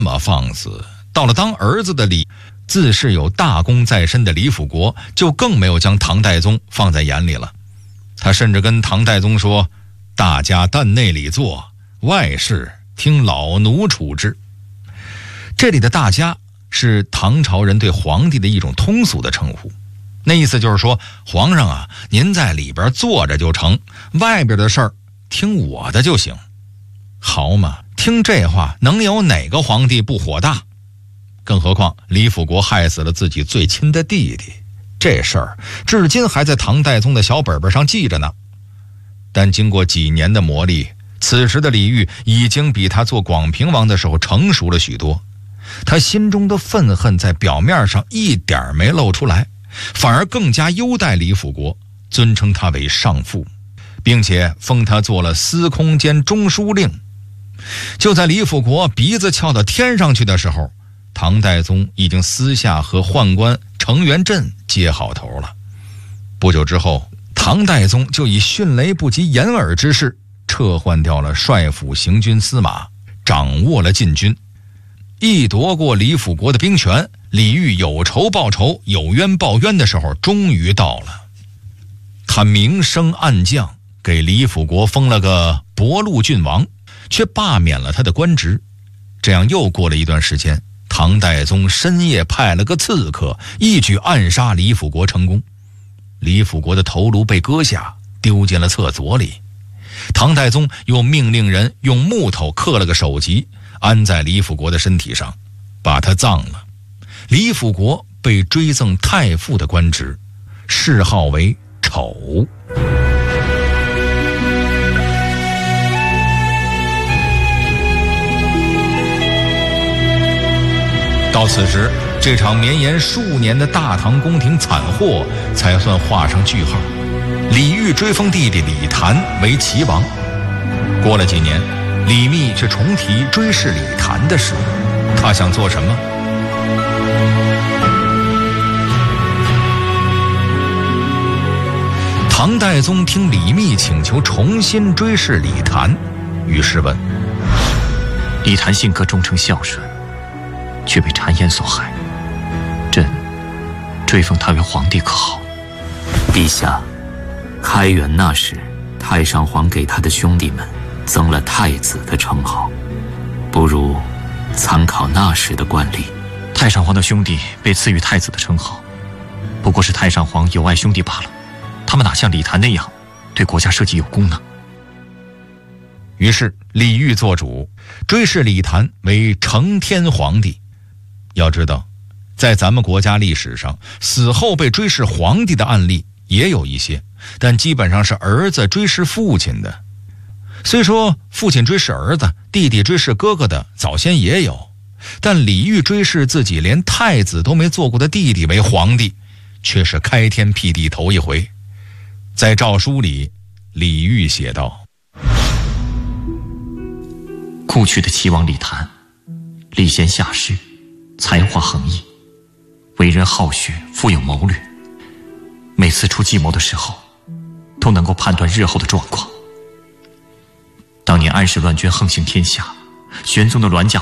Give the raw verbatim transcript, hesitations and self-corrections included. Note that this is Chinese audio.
么放肆。到了当儿子的李，自是有大功在身的李辅国，就更没有将唐代宗放在眼里了。他甚至跟唐代宗说：大家但内里坐，外事听老奴处置。这里的大家是唐朝人对皇帝的一种通俗的称呼，那意思就是说，皇上啊，您在里边坐着就成，外边的事儿听我的就行。好嘛，听这话能有哪个皇帝不火大？更何况李辅国害死了自己最亲的弟弟，这事儿至今还在唐代宗的小本本上记着呢。但经过几年的磨砺，此时的李煜已经比他做广平王的时候成熟了许多。他心中的愤恨在表面上一点没露出来，反而更加优待李辅国，尊称他为上父，并且封他做了司空兼中书令。就在李辅国鼻子翘到天上去的时候，唐代宗已经私下和宦官程元振接好头了。不久之后，唐代宗就以迅雷不及掩耳之势撤换掉了帅府行军司马，掌握了禁军。一夺过李辅国的兵权，李煜有仇报仇，有冤报冤的时候终于到了。他明升暗降，给李辅国封了个博陆郡王，却罢免了他的官职。这样又过了一段时间，唐代宗深夜派了个刺客，一举暗杀李辅国成功。李辅国的头颅被割下，丢进了厕所里。唐代宗又命令人用木头刻了个首级，安在李辅国的身体上，把他葬了。李辅国被追赠太傅的官职，谥号为丑。到此时，这场绵延数年的大唐宫廷惨祸才算画上句号。李煜追封弟弟李谭为齐王。过了几年，李密却重提追谥李谭的事，他想做什么？唐代宗听李密请求重新追谥李谭，于是问： 李谭性格忠诚孝顺，却被谗言所害，朕追封他为皇帝可好？ 陛下，开元那时，太上皇给他的兄弟们增了太子的称号，不如参考那时的惯例。 太上皇的兄弟被赐予太子的称号，不过是太上皇有爱兄弟罢了，他们哪像李谭那样对国家社稷有功呢？ 于是李煜做主，追谥李谭为承天皇帝。要知道，在咱们国家历史上，死后被追谥皇帝的案例也有一些，但基本上是儿子追谥父亲的。虽说父亲追谥儿子，弟弟追谥哥哥的早先也有，但李煜追谥自己连太子都没做过的弟弟为皇帝，却是开天辟地头一回。在诏书里，李煜写道： 故去的齐王李谭，礼贤下士，才华横溢，为人好学，富有谋略，每次出计谋的时候都能够判断日后的状况。当年安史乱军横行天下，玄宗的銮驾